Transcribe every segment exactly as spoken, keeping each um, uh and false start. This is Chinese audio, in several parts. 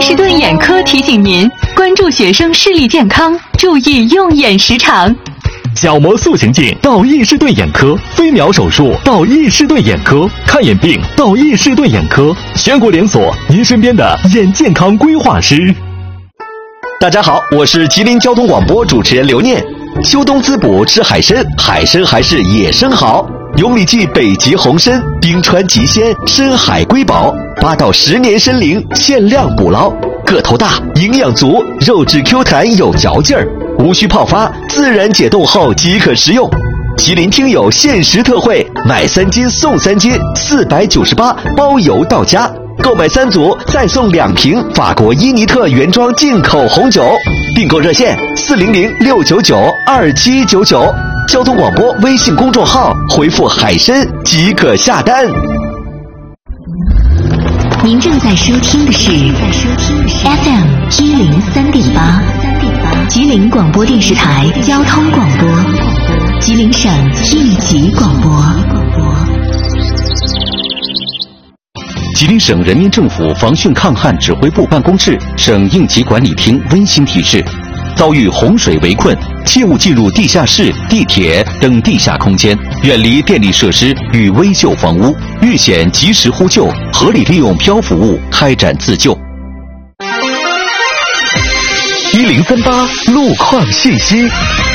士顿眼科提醒您关注学生视力健康，注意用眼时长。 角膜塑形镜到易士顿眼科，飞秒手术到易士顿眼科，看眼病到易士顿眼科，全国连锁，您身边的眼健康规划师。 大家好，我是吉林交通广播主持人刘念。秋冬滋补吃海参，海参还是野生好。永里记北极红参，冰川极鲜，深海瑰宝，八到十年参龄，限量捕捞，个头大，营养足，肉质 Q 弹有嚼劲儿，无需泡发，自然解冻后即可食用。吉林听友限时特惠，买三斤送三斤，四百九十八，包邮到家。购买三组再送两瓶法国伊尼特原装进口红酒，订购热线四零零六九九二七九九，交通广播微信公众号回复海参即可下单。 您正在收听的是 F M 一零三点八，吉林广播电视台交通广播，吉林省应急广播。 吉林省人民政府防汛抗旱指挥部办公室、省应急管理厅温馨提示：遭遇洪水围困，切勿进入地下室、地铁等地下空间，远离电力设施与危旧房屋，遇险及时呼救，合理利用漂浮物开展自救。 一零三八路况信息。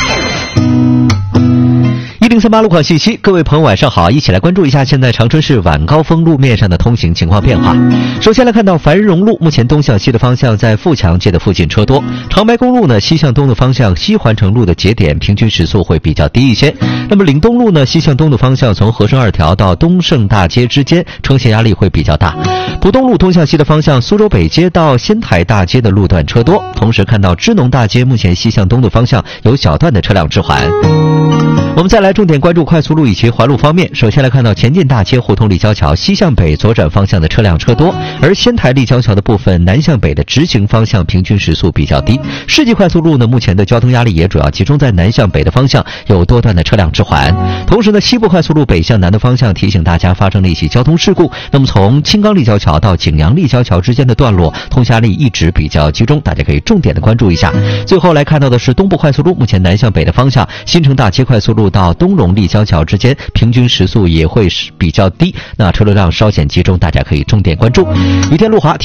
一零三八路况信息，各位朋友晚上好，一起来关注一下现在长春市晚高峰路面上的通行情况变化。首先来看到繁荣路，目前东向西的方向在富强街的附近车多。长白公路呢，西向东的方向西环城路的节点平均时速会比较低一些。那么岭东路呢，西向东的方向从和顺二条到东胜大街之间车线压力会比较大。浦东路东向西的方向苏州北街到仙台大街的路段车多，同时看到支农大街目前西向东的方向有小段的车辆滞缓。我们再来重点关注快速路以及环路方面。首先来看到前进大街互通立交桥西向北左转方向的车辆车多，而仙台立交桥的部分南向北的直行方向平均时速比较低。世纪快速路呢，目前的交通压力也主要集中在南向北的方向，有多段的车辆滞缓。同时呢，西部快速路北向南的方向提醒大家发生了一起交通事故，那么从青冈立交桥到景阳立交桥之间的段落通行压力一直比较集中，大家可以重点的关注一下。最后来看到的是东部快速路，目前南向北的方向新城大街快速路到东荣立交桥之间平均时速也会比较低，那车流量稍显集中，大家可以重点关注。雨天路滑